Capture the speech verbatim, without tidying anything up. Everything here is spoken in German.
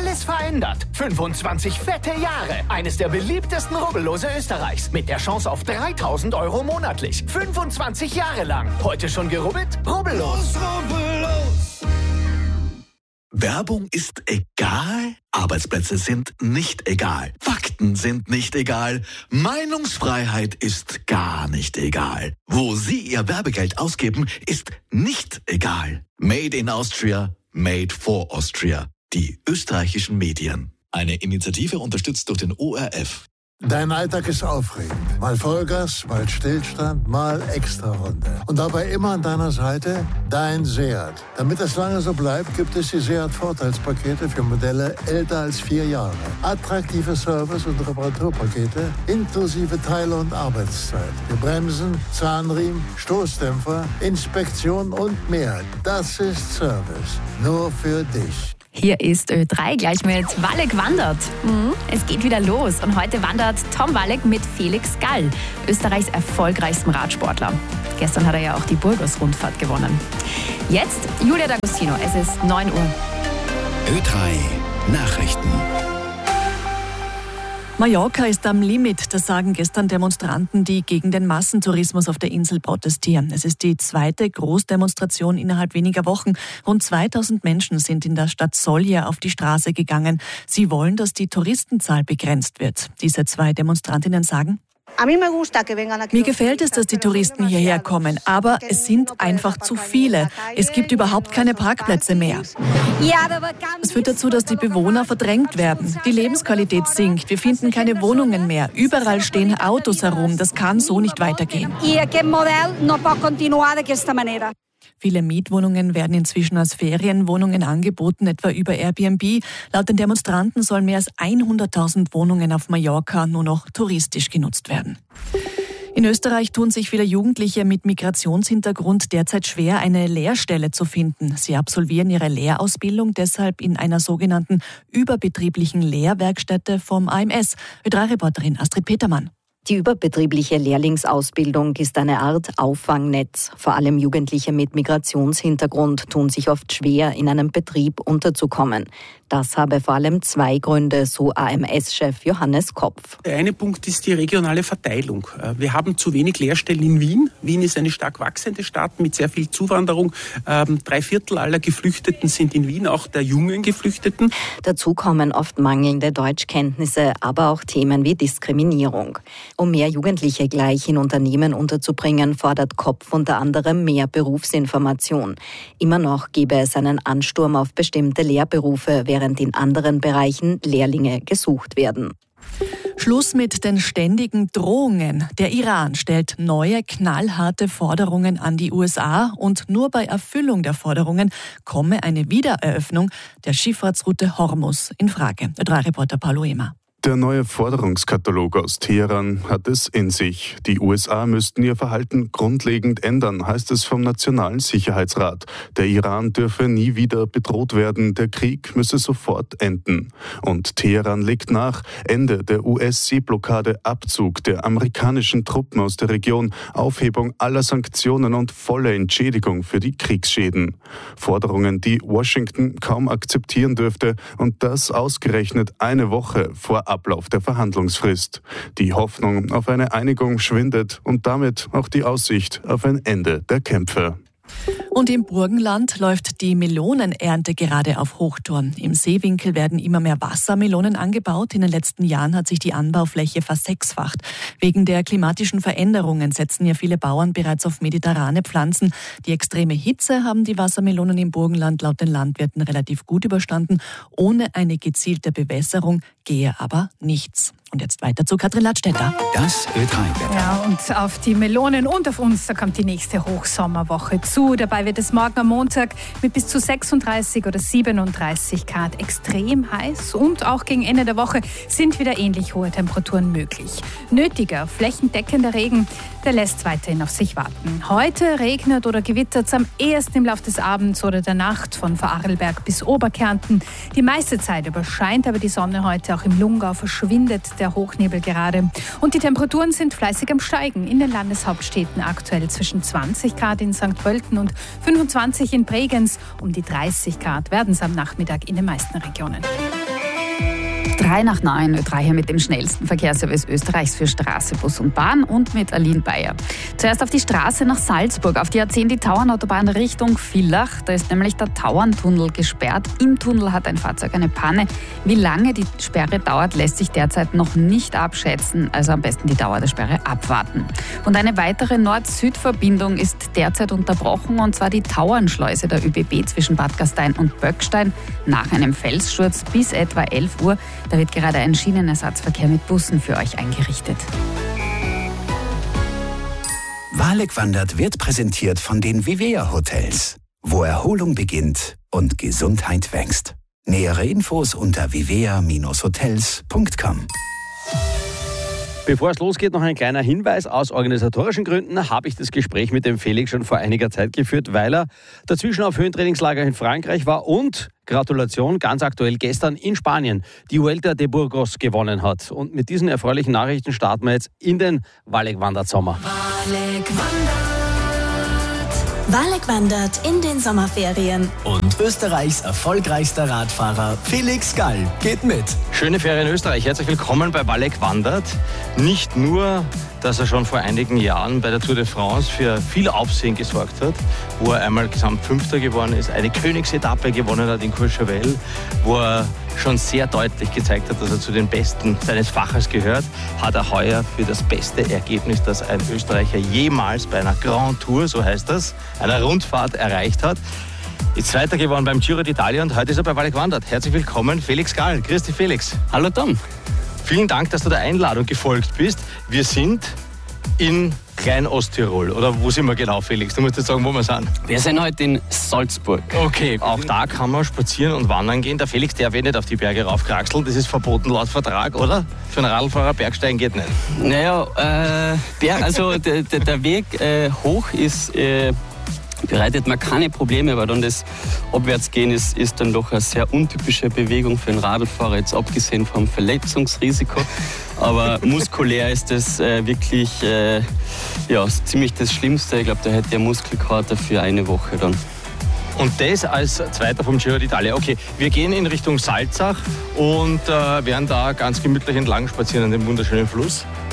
alles verändert. fünfundzwanzig fette Jahre. Eines der beliebtesten Rubbellose Österreichs. Mit der Chance auf dreitausend Euro monatlich. fünfundzwanzig Jahre lang. Heute schon gerubbelt? Rubbellos. Rubbellos. Werbung ist egal? Arbeitsplätze sind nicht egal. Fakten sind nicht egal. Meinungsfreiheit ist gar nicht egal. Wo Sie Ihr Werbegeld ausgeben, ist nicht egal. Made in Austria, made for Austria. Die österreichischen Medien. Eine Initiative unterstützt durch den O R F. Dein Alltag ist aufregend. Mal Vollgas, mal Stillstand, mal Extrarunde. Und dabei immer an deiner Seite dein Seat. Damit es lange so bleibt, gibt es die Seat-Vorteilspakete für Modelle älter als vier Jahre. Attraktive Service- und Reparaturpakete inklusive Teile- und Arbeitszeit. Für Bremsen, Zahnriemen, Stoßdämpfer, Inspektion und mehr. Das ist Service. Nur für dich. Hier ist Ö drei gleich mit Walek wandert. Mhm. Es geht wieder los und heute wandert Tom Walek mit Felix Gall, Österreichs erfolgreichstem Radsportler. Gestern hat er ja auch die Burgos-Rundfahrt gewonnen. Jetzt Julia D'Agostino, es ist neun Uhr. Ö drei Nachrichten. Mallorca ist am Limit, das sagen gestern Demonstranten, die gegen den Massentourismus auf der Insel protestieren. Es ist die zweite Großdemonstration innerhalb weniger Wochen. Rund zweitausend Menschen sind in der Stadt Sóller auf die Straße gegangen. Sie wollen, dass die Touristenzahl begrenzt wird. Diese zwei Demonstrantinnen sagen: Mir gefällt es, dass die Touristen hierher kommen, aber es sind einfach zu viele. Es gibt überhaupt keine Parkplätze mehr. Es führt dazu, dass die Bewohner verdrängt werden. Die Lebensqualität sinkt, wir finden keine Wohnungen mehr. Überall stehen Autos herum, das kann so nicht weitergehen. Viele Mietwohnungen werden inzwischen als Ferienwohnungen angeboten, etwa über Airbnb. Laut den Demonstranten sollen mehr als hunderttausend Wohnungen auf Mallorca nur noch touristisch genutzt werden. In Österreich tun sich viele Jugendliche mit Migrationshintergrund derzeit schwer, eine Lehrstelle zu finden. Sie absolvieren ihre Lehrausbildung deshalb in einer sogenannten überbetrieblichen Lehrwerkstätte vom A M S. Ö drei Reporterin Astrid Petermann. Die überbetriebliche Lehrlingsausbildung ist eine Art Auffangnetz. Vor allem Jugendliche mit Migrationshintergrund tun sich oft schwer, in einem Betrieb unterzukommen. Das habe vor allem zwei Gründe, so A M S-Chef Johannes Kopf. Der eine Punkt ist die regionale Verteilung. Wir haben zu wenig Lehrstellen in Wien. Wien ist eine stark wachsende Stadt mit sehr viel Zuwanderung. Drei Viertel aller Geflüchteten sind in Wien, auch der jungen Geflüchteten. Dazu kommen oft mangelnde Deutschkenntnisse, aber auch Themen wie Diskriminierung. Um mehr Jugendliche gleich in Unternehmen unterzubringen, fordert Kopf unter anderem mehr Berufsinformation. Immer noch gebe es einen Ansturm auf bestimmte Lehrberufe, während in anderen Bereichen Lehrlinge gesucht werden. Schluss mit den ständigen Drohungen. Der Iran stellt neue, knallharte Forderungen an die U S A und nur bei Erfüllung der Forderungen komme eine Wiedereröffnung der Schifffahrtsroute Hormuz in Frage. Ö drei Reporter Paulo Emer. Der neue Forderungskatalog aus Teheran hat es in sich. Die U S A müssten ihr Verhalten grundlegend ändern, heißt es vom Nationalen Sicherheitsrat. Der Iran dürfe nie wieder bedroht werden, der Krieg müsse sofort enden. Und Teheran legt nach: Ende der U S-Seeblockade, Abzug der amerikanischen Truppen aus der Region, Aufhebung aller Sanktionen und volle Entschädigung für die Kriegsschäden. Forderungen, die Washington kaum akzeptieren dürfte, und das ausgerechnet eine Woche vor Ablauf der Verhandlungsfrist. Die Hoffnung auf eine Einigung schwindet und damit auch die Aussicht auf ein Ende der Kämpfe. Und im Burgenland läuft die Melonenernte gerade auf Hochtouren. Im Seewinkel werden immer mehr Wassermelonen angebaut. In den letzten Jahren hat sich die Anbaufläche versechsfacht. Wegen der klimatischen Veränderungen setzen ja viele Bauern bereits auf mediterrane Pflanzen. Die extreme Hitze haben die Wassermelonen im Burgenland laut den Landwirten relativ gut überstanden. Ohne eine gezielte Bewässerung gehe aber nichts. Und jetzt weiter zu Katrin Ladstätter. Das Ö drei. Ja, und auf die Melonen und auf uns, da kommt die nächste Hochsommerwoche zu. Dabei wird es morgen am Montag mit bis zu sechsunddreißig oder siebenunddreißig Grad extrem heiß. Und auch gegen Ende der Woche sind wieder ähnlich hohe Temperaturen möglich. Nötiger, flächendeckender Regen, der lässt weiterhin auf sich warten. Heute regnet oder gewittert es am ehesten im Laufe des Abends oder der Nacht von Vorarlberg bis Oberkärnten. Die meiste Zeit überscheint aber die Sonne heute. Auch im Lungau verschwindet der Hochnebel gerade. Und die Temperaturen sind fleißig am Steigen. In den Landeshauptstädten aktuell zwischen zwanzig Grad in Sankt Pölten und fünfundzwanzig in Bregenz. Um die dreißig Grad werden es am Nachmittag in den meisten Regionen. Drei nach neun, Ö drei hier mit dem schnellsten Verkehrsservice Österreichs für Straße, Bus und Bahn und mit Aline Bayer. Zuerst auf die Straße nach Salzburg, auf die A zehn, die Tauernautobahn Richtung Villach. Da ist nämlich der Tauerntunnel gesperrt. Im Tunnel hat ein Fahrzeug eine Panne. Wie lange die Sperre dauert, lässt sich derzeit noch nicht abschätzen. Also am besten die Dauer der Sperre abwarten. Und eine weitere Nord-Süd-Verbindung ist derzeit unterbrochen, und zwar die Tauernschleuse der ÖBB zwischen Bad Gastein und Böckstein nach einem Felssturz bis etwa elf Uhr. Da wird gerade ein Schienenersatzverkehr mit Bussen für euch eingerichtet. Waleg wandert wird präsentiert von den Vivea Hotels, wo Erholung beginnt und Gesundheit wächst. Nähere Infos unter vivea Bindestrich hotels Punkt com. Bevor es losgeht, noch ein kleiner Hinweis. Aus organisatorischen Gründen habe ich das Gespräch mit dem Felix schon vor einiger Zeit geführt, weil er dazwischen auf Höhentrainingslager in Frankreich war und, Gratulation, ganz aktuell gestern in Spanien die Vuelta de Burgos gewonnen hat. Und mit diesen erfreulichen Nachrichten starten wir jetzt in den Waleg wandert Sommer. Waleg wandert. Waleg wandert in den Sommerferien. Und Österreichs erfolgreichster Radfahrer Felix Gall geht mit. Schöne Ferien in Österreich. Herzlich willkommen bei Waleg wandert. Nicht nur, dass er schon vor einigen Jahren bei der Tour de France für viel Aufsehen gesorgt hat, wo er einmal Gesamtfünfter geworden ist, eine Königsetappe gewonnen hat in Courchevel, wo er schon sehr deutlich gezeigt hat, dass er zu den Besten seines Faches gehört, hat er heuer für das beste Ergebnis, das ein Österreicher jemals bei einer Grand Tour, so heißt das, einer Rundfahrt erreicht hat. Ist Zweiter geworden beim Giro d'Italia und heute ist er bei Waleg wandert. Herzlich willkommen, Felix Gall. Grüß dich, Felix. Hallo Tom. Vielen Dank, dass du der Einladung gefolgt bist. Wir sind in Klein-Osttirol. Oder wo sind wir genau, Felix? Du musst jetzt sagen, wo wir sind. Wir sind heute in Salzburg. Okay, auch da kann man spazieren und wandern gehen. Der Felix darf eh nicht auf die Berge raufkraxeln. Das ist verboten laut Vertrag, oder? Für einen Radlfahrer Bergsteigen geht nicht. Naja, äh, Berg, also der, der Weg äh, hoch ist... Äh, bereitet mir keine Probleme, aber dann das Abwärtsgehen ist, ist dann doch eine sehr untypische Bewegung für einen Radlfahrer, jetzt abgesehen vom Verletzungsrisiko. Aber muskulär ist das äh, wirklich äh, ja, ziemlich das Schlimmste. Ich glaube, da hätte der Muskelkater für eine Woche dann. Und das als Zweiter vom Giro d'Italia. Okay, wir gehen in Richtung Salzach und äh, werden da ganz gemütlich entlang spazieren an dem wunderschönen Fluss.